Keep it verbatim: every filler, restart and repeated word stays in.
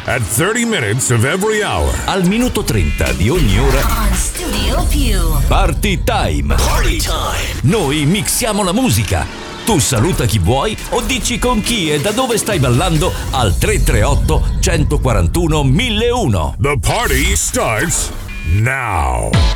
at thirty minutes of every hour. Al minuto trenta di ogni ora. On Studio Più. Party time. Party time. Noi mixiamo la musica. Tu saluta chi vuoi o dici con chi e da dove stai ballando al tre tre otto, uno quattro uno, uno zero uno. The party starts now.